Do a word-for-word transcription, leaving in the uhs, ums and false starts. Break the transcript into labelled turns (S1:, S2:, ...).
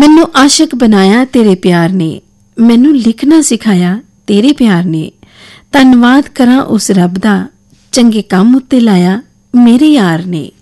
S1: ਮੈਨੂੰ ਆਸ਼ਿਕ ਬਣਾਇਆ ਤੇਰੇ ਪਿਆਰ ਨੇ, ਮੈਨੂੰ ਲਿਖਣਾ ਸਿਖਾਇਆ ਤੇਰੇ ਪਿਆਰ ਨੇ। ਧੰਨਵਾਦ ਕਰਾਂ ਉਸ ਰੱਬ ਦਾ, ਚੰਗੇ ਕੰਮ ਉੱਤੇ ਲਾਇਆ ਮੇਰੇ ਯਾਰ ਨੇ।